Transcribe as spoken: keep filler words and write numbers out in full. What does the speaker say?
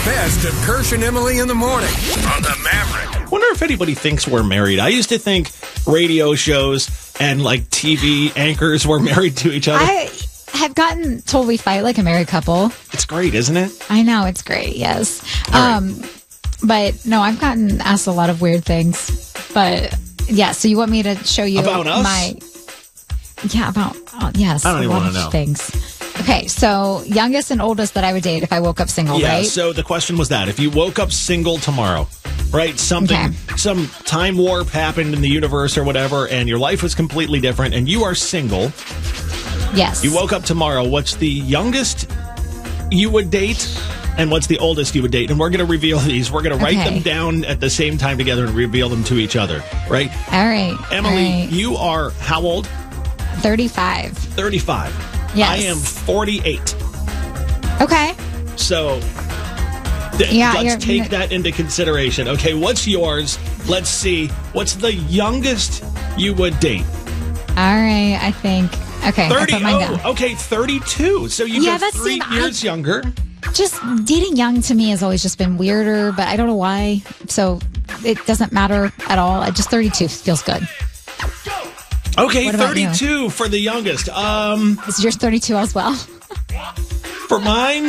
best of Kirsch and Emily in the morning on the Maverick. Wonder if anybody thinks we're married. I used to think radio shows and like T V anchors were married to each other. I have gotten told we fight like a married couple. It's great, isn't it? I know, it's great, yes. All Um, right. But no, I've gotten asked a lot of weird things. But yeah, so you want me to show you About us? my... Yeah, about, uh, yes. I don't a even lot wanna of know. Things. Okay, so youngest and oldest that I would date if I woke up single, Yeah, right? so the question was that. If you woke up single tomorrow, right, something, Okay. some time warp happened in the universe or whatever, and your life was completely different, and you are single, Yes. you woke up tomorrow, what's the youngest you would date, and what's the oldest you would date? And we're going to reveal these. We're going to write Okay. them down at the same time together and reveal them to each other, right? All right. Emily, all right. you are how old? thirty-five. thirty-five. Yes. I am forty-eight. Okay. So th- Yeah, let's you're- take that into consideration. Okay, what's yours? Let's see. What's the youngest you would date? All right, I think. Okay, I thirty. put mine down. Oh, okay, thirty-two. So you Yeah, get that's three the- I- years younger. Just dating young to me has always just been weirder, but I don't know why. So it doesn't matter at all. I just thirty-two feels good. Okay, What about you? thirty-two for the youngest. Um, Is yours thirty-two as well? for mine.